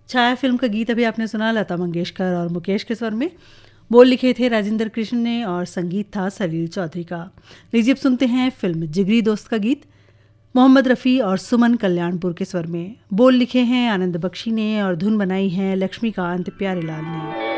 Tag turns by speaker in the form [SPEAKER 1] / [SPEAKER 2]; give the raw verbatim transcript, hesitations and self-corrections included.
[SPEAKER 1] छाया film का गीत अभी आपने सुना, लता मंगेशकर और मुकेश के स्वर में। बोल लिखे थे राजेंद्र कृष्ण ने और संगीत था सलील चौधरी का। लीजिए अब सुनते हैं फिल्म जिगरी दोस्त का गीत, मोहम्मद रफ़ी और सुमन कल्याणपुर के स्वर में। बोल लिखे हैं आनंद बख्शी ने और धुन बनाई है लक्ष्मीकांत प्यारेलाल ने।